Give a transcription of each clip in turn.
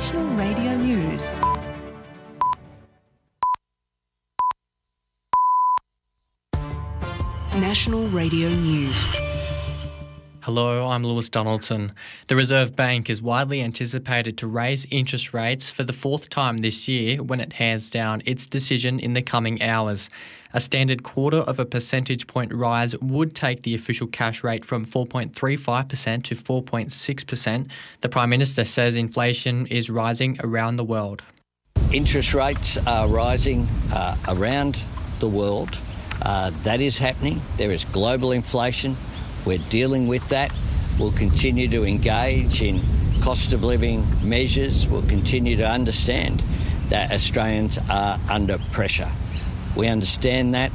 National Radio News. National Radio News. Hello, I'm Lewis Donaldson. The Reserve Bank is widely anticipated to raise interest rates for the fourth time this year when it hands down its decision in the coming hours. A standard 0.25 percentage point rise would take the official cash rate from 4.35% to 4.6%. The Prime Minister says inflation is rising around the world. Interest rates are rising around the world. That is happening. There is global inflation. We're dealing with that. We'll continue to engage in cost of living measures. We'll continue to understand that Australians are under pressure. We understand that.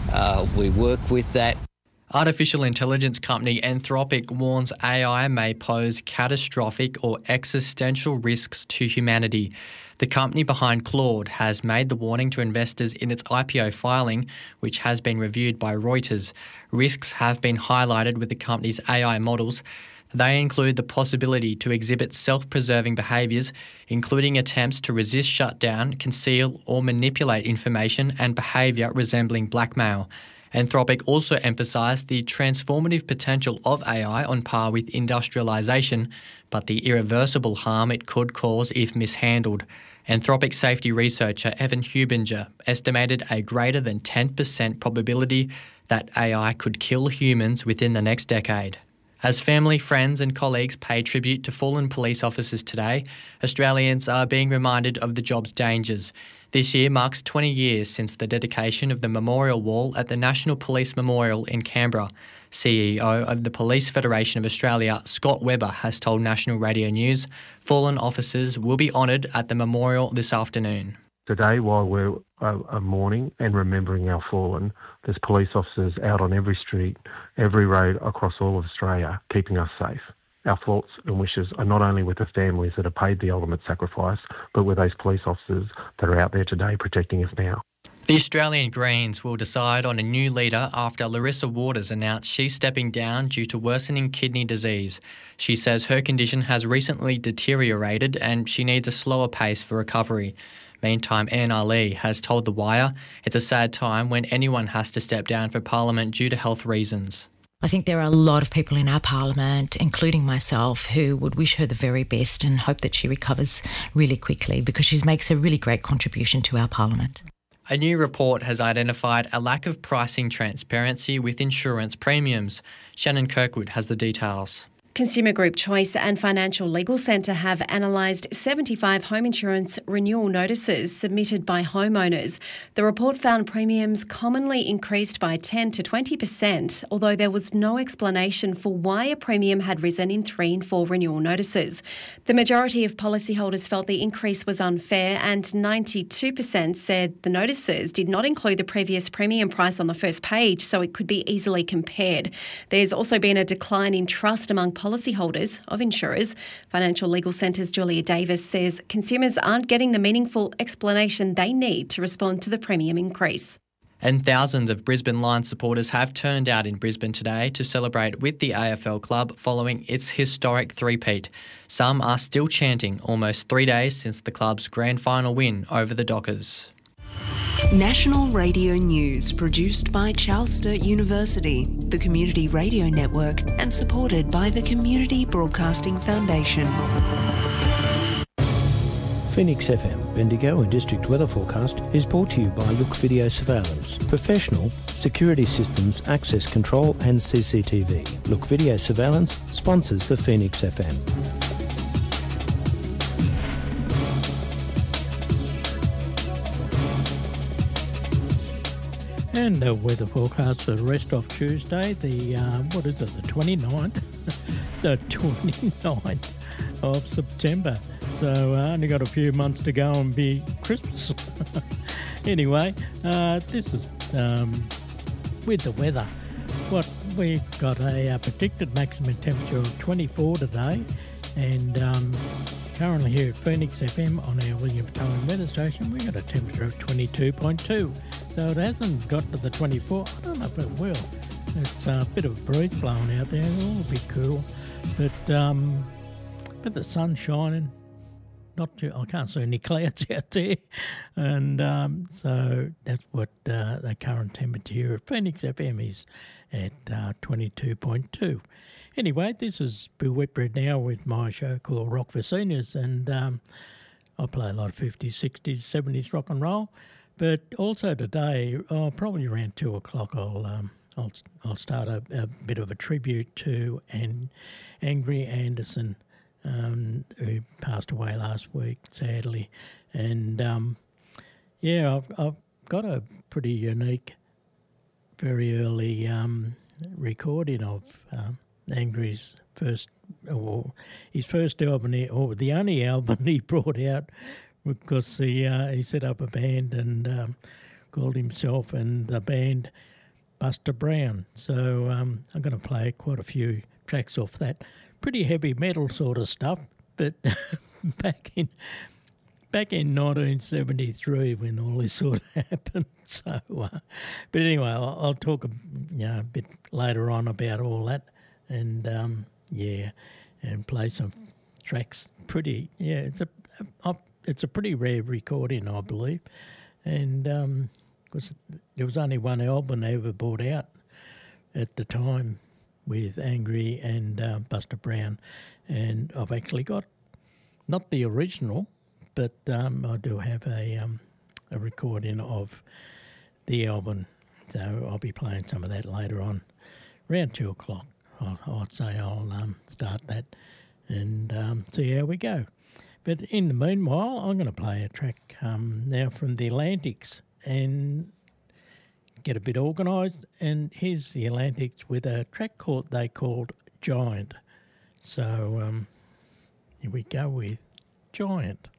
We work with that. Artificial intelligence company Anthropic warns AI may pose catastrophic or existential risks to humanity. The company behind Claude has made the warning to investors in its IPO filing, which has been reviewed by Reuters. Risks have been highlighted with the company's AI models. They include the possibility to exhibit self-preserving behaviours, including attempts to resist shutdown, conceal or manipulate information and behaviour resembling blackmail. Anthropic also emphasised the transformative potential of AI on par with industrialisation, but the irreversible harm it could cause if mishandled. Anthropic safety researcher Evan Hubinger estimated a greater than 10% probability that AI could kill humans within the next decade. As family, friends and colleagues pay tribute to fallen police officers today, Australians are being reminded of the job's dangers. This year marks 20 years since the dedication of the memorial wall at the National Police Memorial in Canberra. CEO of the Police Federation of Australia, Scott Webber, has told National Radio News fallen officers will be honoured at the memorial this afternoon. Today, while we're mourning and remembering our fallen, there's police officers out on every street, every road across all of Australia, keeping us safe. Our thoughts and wishes are not only with the families that have paid the ultimate sacrifice, but with those police officers that are out there today protecting us now. The Australian Greens will decide on a new leader after Larissa Waters announced she's stepping down due to worsening kidney disease. She says her condition has recently deteriorated and she needs a slower pace for recovery. Meantime, Anne Ali has told The Wire it's a sad time when anyone has to step down for Parliament due to health reasons. I think there are a lot of people in our Parliament, including myself, who would wish her the very best and hope that she recovers really quickly because she makes a really great contribution to our Parliament. A new report has identified a lack of pricing transparency with insurance premiums. Shannon Kirkwood has the details. Consumer Group Choice and Financial Legal Centre have analysed 75 home insurance renewal notices submitted by homeowners. The report found premiums commonly increased by 10 to 20%, although there was no explanation for why a premium had risen in 3 and 4 renewal notices. The majority of policyholders felt the increase was unfair, and 92% said the notices did not include the previous premium price on the first page, so it could be easily compared. There's also been a decline in trust among policyholders of insurers. Financial Legal Centre's Julia Davis says consumers aren't getting the meaningful explanation they need to respond to the premium increase. And thousands of Brisbane Lions supporters have turned out in Brisbane today to celebrate with the AFL club following its historic three-peat. Some are still chanting almost 3 days since the club's grand final win over the Dockers. National Radio News, produced by Charles Sturt University, the Community Radio Network, and supported by the Community Broadcasting Foundation. Phoenix FM, Bendigo and District Weather Forecast is brought to you by Look Video Surveillance, professional security systems, access control and CCTV. Look Video Surveillance sponsors the Phoenix FM. And the weather forecast for the rest of Tuesday, the 29th? The 29th of September. So only got a few months to go and be Christmas. Anyway, this is with the weather. What we've got a predicted maximum temperature of 24 today, and currently here at Phoenix FM on our Williamtown weather station, we've got a temperature of 22.2. So it hasn't got to the 24. I don't know if it will. It's a bit of a breeze blowing out there. It's all a bit cool. But the sun's shining. I can't see any clouds out there. And so that's what the current temperature at Phoenix FM is at 22.2. Anyway, this is Bill Whitbread now with my show called Rock for Seniors, and I play a lot of 50s, 60s, 70s rock and roll. But also today, probably around 2 o'clock, I'll start a bit of a tribute to Angry Anderson, who passed away last week, sadly. And I've got a pretty unique, very early recording of Angry's his first album, or the only album he brought out, because he set up a band and called himself and the band Buster Brown. So I'm going to play quite a few tracks off that. Pretty heavy metal sort of stuff, but back in 1973 when all this sort of happened. So, but anyway, I'll talk a bit later on about all that, and and play some tracks. It's a pretty rare recording, I believe, and because there was only one album they ever brought out at the time with Angry and Buster Brown, and I've actually got not the original, but I do have a recording of the album, so I'll be playing some of that later on, around 2 o'clock. I'd say I'll start that and see how we go. But in the meanwhile, I'm going to play a track now from the Atlantics and get a bit organised. And here's the Atlantics with a track they called Giant. So here we go with Giant.